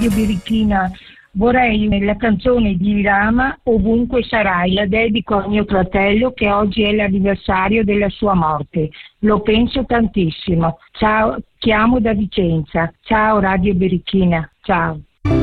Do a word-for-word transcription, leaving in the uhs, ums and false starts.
Radio Birichina. Vorrei la canzone di Irama, Ovunque sarai, la dedico a mio fratello che oggi è l'anniversario della sua morte. Lo penso tantissimo. Ciao, chiamo da Vicenza. Ciao Radio Birichina, ciao.